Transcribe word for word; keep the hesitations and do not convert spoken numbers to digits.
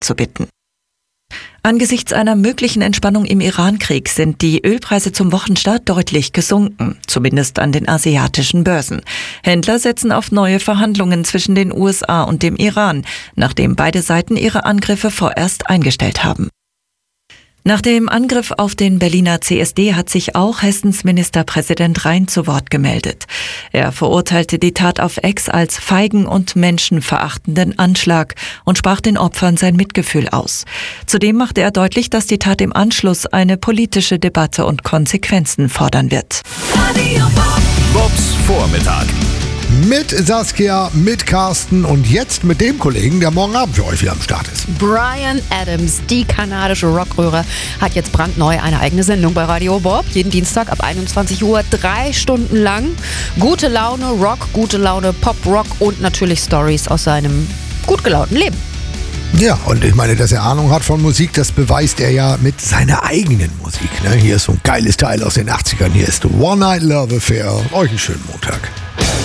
zu bitten. Angesichts einer möglichen Entspannung im Iran-Krieg sind die Ölpreise zum Wochenstart deutlich gesunken, zumindest an den asiatischen Börsen. Händler setzen auf neue Verhandlungen zwischen den U S A und dem Iran, nachdem beide Seiten ihre Angriffe vorerst eingestellt haben. Nach dem Angriff auf den Berliner C S D hat sich auch Hessens Ministerpräsident Rhein zu Wort gemeldet. Er verurteilte die Tat auf X als feigen und menschenverachtenden Anschlag und sprach den Opfern sein Mitgefühl aus. Zudem machte er deutlich, dass die Tat im Anschluss eine politische Debatte und Konsequenzen fordern wird. Bobs Vormittag. Mit Saskia, mit Carsten und jetzt mit dem Kollegen, der morgen Abend für euch wieder am Start ist. Bryan Adams, die kanadische Rockröhre, hat jetzt brandneu eine eigene Sendung bei Radio Bob. Jeden Dienstag ab einundzwanzig Uhr, drei Stunden lang. Gute Laune Rock, gute Laune Pop-Rock und natürlich Stories aus seinem gut gelaunten Leben. Ja, und ich meine, dass er Ahnung hat von Musik, das beweist er ja mit seiner eigenen Musik. Ne? Hier ist so ein geiles Teil aus den achtzigern. Hier ist One Night Love Affair. Euch einen schönen Montag.